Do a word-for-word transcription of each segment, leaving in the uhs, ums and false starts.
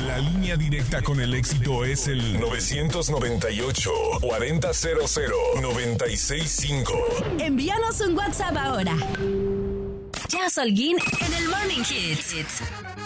La línea directa con el éxito es el nueve nueve ocho, cuarenta cero cero, noventa y seis cinco. Envíanos un WhatsApp ahora. Jazz Holguín en el Morning Hits.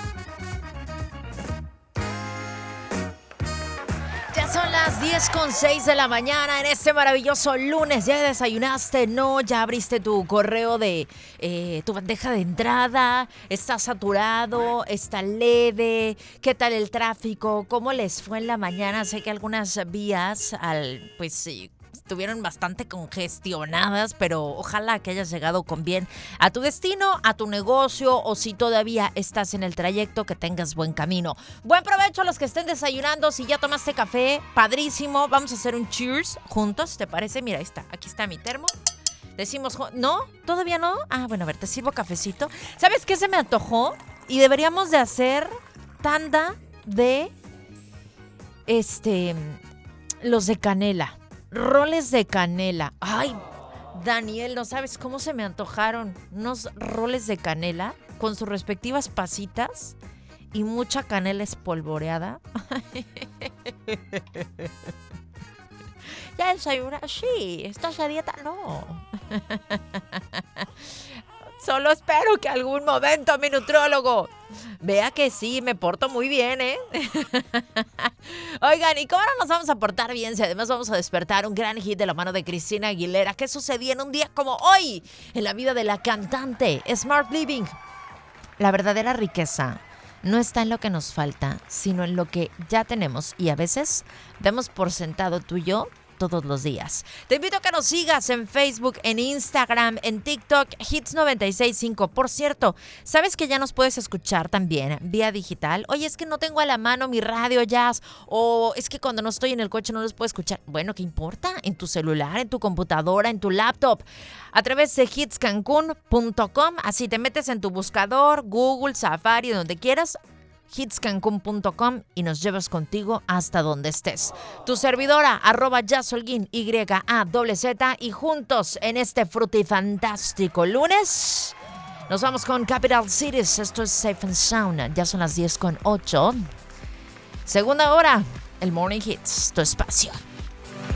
Ya son las diez con seis de la mañana en este maravilloso lunes. ¿Ya desayunaste? No, ya abriste tu correo de eh, tu bandeja de entrada. ¿Está saturado? ¿Está leve? ¿Qué tal el tráfico? ¿Cómo les fue en la mañana? Sé que algunas vías al, pues sí, estuvieron bastante congestionadas, pero ojalá que hayas llegado con bien a tu destino, a tu negocio, o si todavía estás en el trayecto, que tengas buen camino. Buen provecho a los que estén desayunando. Si ya tomaste café, padrísimo. Vamos a hacer un cheers juntos, ¿te parece? Mira, ahí está, aquí está mi termo. Decimos, ¿no? ¿Todavía no? Ah, bueno, a ver, te sirvo cafecito. ¿Sabes qué se me antojó? Y deberíamos de hacer tanda de, este, los de canela. Roles de canela. Ay, Daniel, no sabes cómo se me antojaron unos roles de canela con sus respectivas pasitas y mucha canela espolvoreada. Ya desayuna, sí, estás a dieta, no. Solo espero que algún momento mi nutriólogo vea que sí, me porto muy bien, ¿eh? Oigan, ¿y cómo no nos vamos a portar bien si además vamos a despertar un gran hit de la mano de Cristina Aguilera? ¿Qué sucedía en un día como hoy en la vida de la cantante? Smart Living. La verdadera riqueza no está en lo que nos falta, sino en lo que ya tenemos, y a veces damos por sentado tú y yo todos los días. Te invito a que nos sigas en Facebook, en Instagram, en TikTok, Hits noventa y seis punto cinco. Por cierto, ¿sabes que ya nos puedes escuchar también vía digital? Oye, es que no tengo a la mano mi radio Jazz, o es que cuando no estoy en el coche no los puedo escuchar. Bueno, ¿qué importa? En tu celular, en tu computadora, en tu laptop, a través de hits cancún punto com. Así te metes en tu buscador, Google, Safari, donde quieras, hits cancún punto com, y nos llevas contigo hasta donde estés. Tu servidora, arroba Jazz Holguín, Y A Z Z, y juntos en este frutifantástico lunes nos vamos con Capital Cities. Esto es Safe and Sound. Ya son las diez con ocho. Segunda hora, el Morning Hits, tu espacio.